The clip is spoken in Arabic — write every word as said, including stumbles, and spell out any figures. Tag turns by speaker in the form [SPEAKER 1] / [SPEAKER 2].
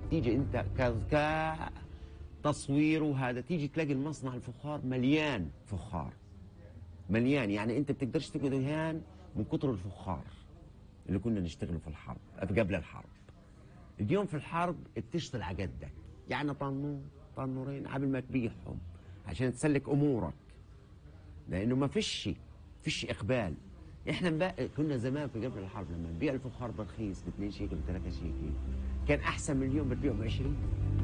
[SPEAKER 1] تيجي انت ك تصوير وهذا، تيجي تلاقي المصنع الفخار مليان فخار، مليان، يعني انت بتقدرش تقعد هان من كتر الفخار اللي كنا نشتغله في الحرب قبل الحرب. اليوم في الحرب بتشتغل على قدك، يعني طنور طنورين قبل ما تبيعهم عشان تسلك امورك، لانه ما فيش فيش اقبال. احنا بقى كنا زمان في قبل الحرب لما نبيع الفخار برخيص ب اثنين شيكل و ثلاثة شيكل، كان احسن من اليوم بتبيعه ب عشرين.